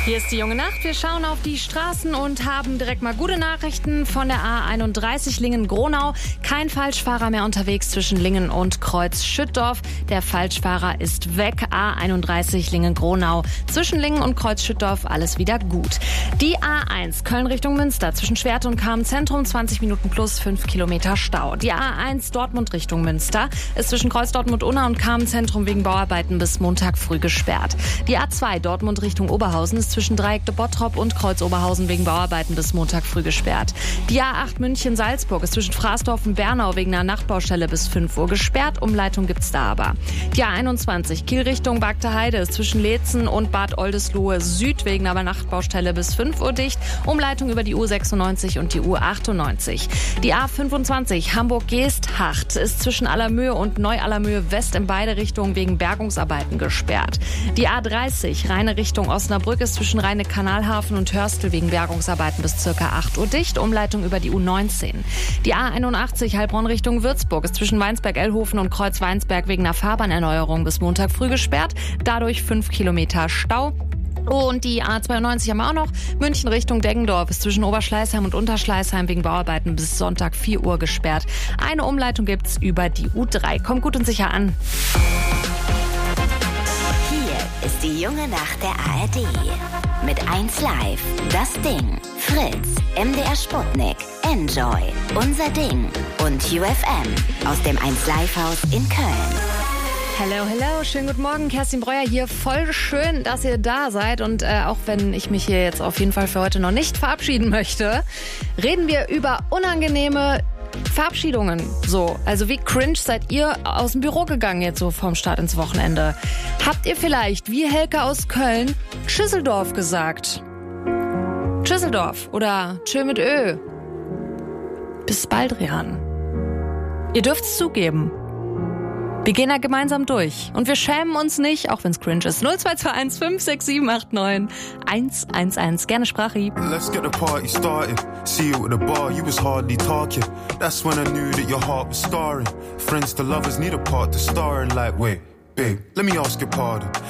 Hier ist die junge Nacht. Wir schauen auf die Straßen und haben direkt mal gute Nachrichten von der A31 Lingen-Gronau. Kein Falschfahrer mehr unterwegs zwischen Lingen und Kreuz-Schüttdorf. Der Falschfahrer ist weg. A31 Lingen-Gronau. Zwischen Lingen und Kreuz-Schüttdorf alles wieder gut. Die A1 Köln Richtung Münster. Zwischen Schwerte und Kamen-Zentrum 20 Minuten plus 5 Kilometer Stau. Die A1 Dortmund Richtung Münster ist zwischen Kreuz Dortmund-Unna und Kamen-Zentrum wegen Bauarbeiten bis Montag früh gesperrt. Die A2 Dortmund Richtung Oberhausen ist zwischen Dreieck de Bottrop und Kreuz Oberhausen wegen Bauarbeiten bis Montag früh gesperrt. Die A8 München-Salzburg ist zwischen Fraßdorf und Bernau wegen einer Nachtbaustelle bis 5 Uhr gesperrt. Umleitung gibt's da aber. Die A21 Kiel Richtung Bagde Heide ist zwischen Leetzen und Bad Oldesloe Süd wegen einer Nachtbaustelle bis 5 Uhr dicht. Umleitung über die U96 und die U98. Die A25 Hamburg-Geesthacht ist zwischen Allermöhe und Neu-Allermöhe West in beide Richtungen wegen Bergungsarbeiten gesperrt. Die A30 Rheine Richtung Osnabrück ist zwischen Rheine-Kanalhafen und Hörstel wegen Bergungsarbeiten bis ca. 8 Uhr dicht. Umleitung über die U19. Die A81 Heilbronn Richtung Würzburg ist zwischen Weinsberg-Ellhofen und Kreuz-Weinsberg wegen einer Fahrbahnerneuerung bis Montag früh gesperrt. Dadurch 5 Kilometer Stau. Und die A92 haben wir auch noch. München Richtung Deggendorf ist zwischen Oberschleißheim und Unterschleißheim wegen Bauarbeiten bis Sonntag 4 Uhr gesperrt. Eine Umleitung gibt's über die U3. Kommt gut und sicher an. Hier ist die junge Nacht der ARD. Mit 1 Live, das Ding, Fritz, MDR Sputnik, Enjoy, Unser Ding und UFM aus dem 1 Live Haus in Köln. Hello, hello, schönen guten Morgen, Kerstin Breuer hier. Voll schön, dass ihr da seid und auch wenn ich mich hier jetzt auf jeden Fall für heute noch nicht verabschieden möchte, reden wir über unangenehme Verabschiedungen. So, also wie cringe seid ihr aus dem Büro gegangen jetzt so vorm Start ins Wochenende? Habt ihr vielleicht, wie Helke aus Köln, Schüsseldorf gesagt? Schüsseldorf oder Tschö mit Ö. Bis Baldrian. Ihr dürft's zugeben. Wir gehen da gemeinsam durch. Und wir schämen uns nicht, auch wenn's cringe ist. 0221 56789 111. Gerne Sprachi. Let's get the party started. See you at the bar, you was hardly talking. That's when I knew that your heart was scarring. Friends to lovers need a part to star in. Like, wait, babe, let me ask your pardon.